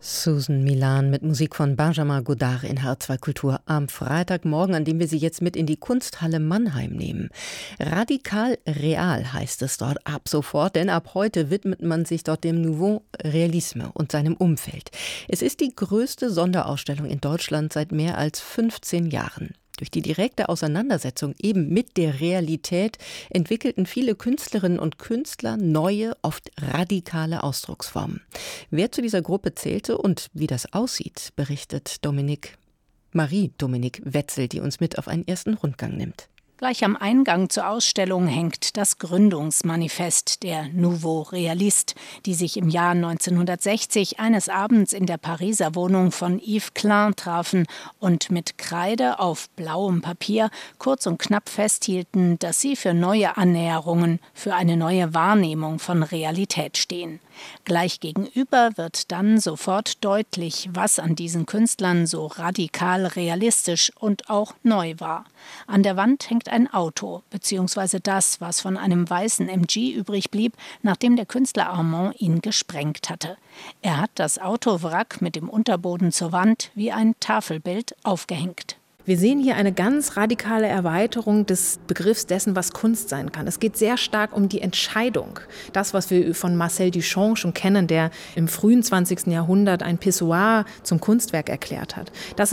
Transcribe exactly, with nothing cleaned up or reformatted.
Susan Milan mit Musik von Benjamin Godard in H R zwei Kultur am Freitagmorgen, an dem wir Sie jetzt mit in die Kunsthalle Mannheim nehmen. Radikal real heißt es dort ab sofort, denn ab heute widmet man sich dort dem Nouveau Realisme und seinem Umfeld. Es ist die größte Sonderausstellung in Deutschland seit mehr als fünfzehn Jahren. Durch die direkte Auseinandersetzung eben mit der Realität entwickelten viele Künstlerinnen und Künstler neue, oft radikale Ausdrucksformen. Wer zu dieser Gruppe zählte und wie das aussieht, berichtet Dominik, Marie-Dominique Wetzel, die uns mit auf einen ersten Rundgang nimmt. Gleich am Eingang zur Ausstellung hängt das Gründungsmanifest der Nouveau Realiste, die sich im Jahr neunzehnhundertsechzig eines Abends in der Pariser Wohnung von Yves Klein trafen und mit Kreide auf blauem Papier kurz und knapp festhielten, dass sie für neue Annäherungen, für eine neue Wahrnehmung von Realität stehen. Gleich gegenüber wird dann sofort deutlich, was an diesen Künstlern so radikal realistisch und auch neu war. An der Wand hängt ein Auto, beziehungsweise das, was von einem weißen M G übrig blieb, nachdem der Künstler Armand ihn gesprengt hatte. Er hat das Autowrack mit dem Unterboden zur Wand wie ein Tafelbild aufgehängt. Wir sehen hier eine ganz radikale Erweiterung des Begriffs dessen, was Kunst sein kann. Es geht sehr stark um die Entscheidung. Das, was wir von Marcel Duchamp schon kennen, der im frühen zwanzigsten Jahrhundert ein Pissoir zum Kunstwerk erklärt hat. Das